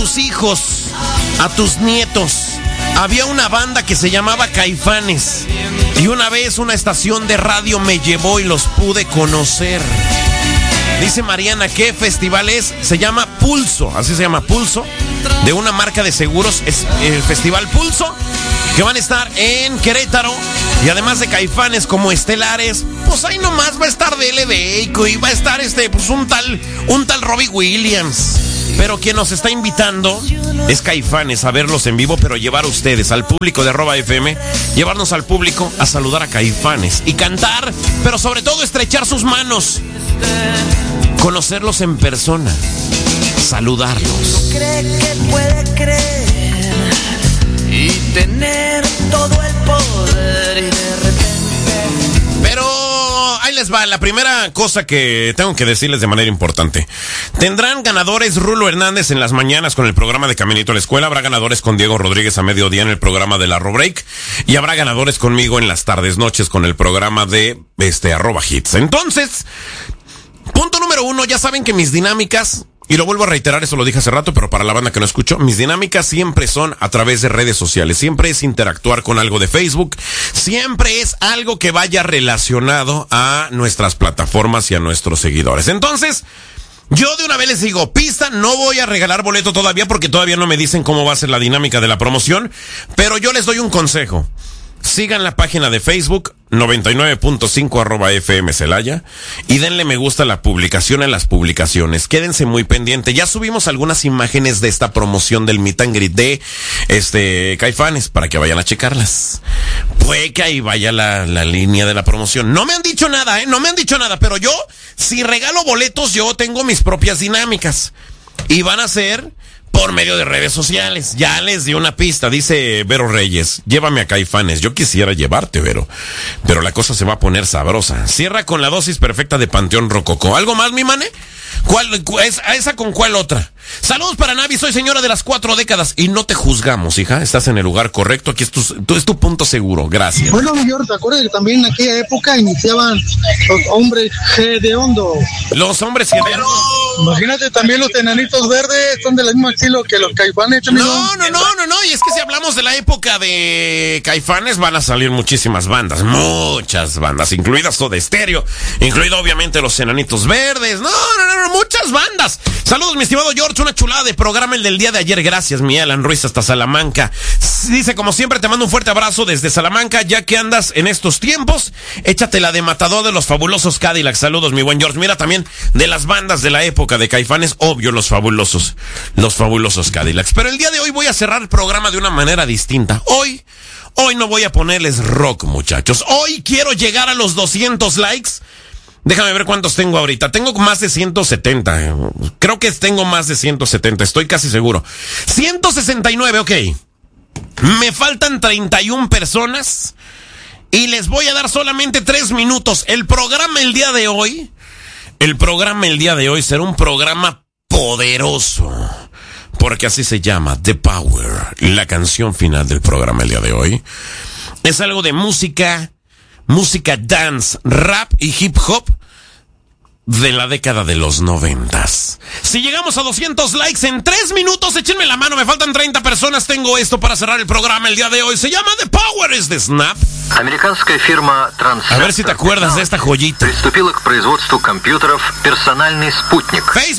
tus hijos, a tus nietos. Había una banda que se llamaba Caifanes. Y una vez una estación de radio me llevó y los pude conocer. Dice Mariana, ¿qué festival es? Se llama Pulso, así se llama, Pulso, de una marca de seguros. Es el Festival Pulso, que van a estar en Querétaro. Y además de Caifanes como estelares, pues ahí nomás va a estar DLD y va a estar pues un tal Robbie Williams. Pero quien nos está invitando es Caifanes a verlos en vivo, pero llevar a ustedes, al público de @FM, llevarnos al público a saludar a Caifanes y cantar, pero sobre todo estrechar sus manos, conocerlos en persona, saludarlos. Cree que puede creer y tener todo el poder y de repente. Pero ahí les va, la primera cosa que tengo que decirles de manera importante. Tendrán ganadores Rulo Hernández en las mañanas con el programa de Caminito a la Escuela, habrá ganadores con Diego Rodríguez a mediodía en el programa del Arro Break, y habrá ganadores conmigo en las tardes noches con el programa de @hits. Entonces, punto número 1, ya saben que mis dinámicas, y lo vuelvo a reiterar, eso lo dije hace rato, pero para la banda que no escuchó, mis dinámicas siempre son a través de redes sociales, siempre es interactuar con algo de Facebook, siempre es algo que vaya relacionado a nuestras plataformas y a nuestros seguidores. Entonces, yo de una vez les digo, pista, no voy a regalar boleto todavía porque todavía no me dicen cómo va a ser la dinámica de la promoción, pero yo les doy un consejo. Sigan la página de Facebook 99.5 @FM Celaya y denle me gusta a la publicación, en las publicaciones. Quédense muy pendiente. Ya subimos algunas imágenes de esta promoción del Meet and Greet de Caifanes para que vayan a checarlas. Puede que ahí vaya la línea de la promoción. No me han dicho nada, no me han dicho nada, pero yo, si regalo boletos, yo tengo mis propias dinámicas y van a ser por medio de redes sociales. Ya les di una pista, dice Vero Reyes, llévame a Caifanes. Yo quisiera llevarte, Vero, pero la cosa se va a poner sabrosa. Cierra con la dosis perfecta de Panteón Rococó. ¿Algo más, mi mane? ¿Esa con cuál otra? Saludos para Navi, soy señora de las 4 décadas y no te juzgamos, hija, estás en el lugar correcto, aquí es tu punto seguro, gracias. Bueno, mi George, ¿te acuerdas que también en aquella época iniciaban los hombres G de Hondo? Los hombres G de Hondo. Imagínate también los enanitos verdes, son del mismo estilo que los Caifanes. No, y es que si hablamos de la época de Caifanes van a salir muchísimas bandas, muchas bandas, incluidas Soda Stereo, incluido obviamente los enanitos verdes, no, muchas bandas. Saludos, mi estimado George, una chulada de programa el del día de ayer, gracias, mi Alan Ruiz hasta Salamanca. Dice, como siempre, te mando un fuerte abrazo desde Salamanca, ya que andas en estos tiempos, échate la de Matador de los Fabulosos Cadillacs. Saludos, mi buen George. Mira, también de las bandas de la época de Caifanes, obvio, los fabulosos Cadillacs. Pero el día de hoy voy a cerrar el programa de una manera distinta. Hoy no voy a ponerles rock, muchachos. Hoy quiero llegar a los 200 likes. Déjame ver cuántos tengo ahorita. Tengo más de 170. Creo que tengo más de 170. Estoy casi seguro. 169, ok. Me faltan 31 personas. Y les voy a dar solamente 3 minutos. El programa el día de hoy será un programa poderoso. Porque así se llama, The Power. La canción final del programa el día de hoy. Es algo de música dance, rap y hip hop de la década de los 90s. Si llegamos a 200 likes en 3 minutos, échenme la mano, me faltan 30 personas. Tengo esto para cerrar el programa el día de hoy. Se llama The Power is the Snap. Американская фирма Transceptor A ver si te acuerdas de esta joyita. приступила к производству компьютеров «Персональный спутник».